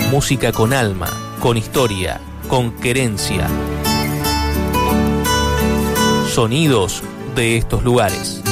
Música con alma, con historia, con querencia. Sonidos de estos lugares.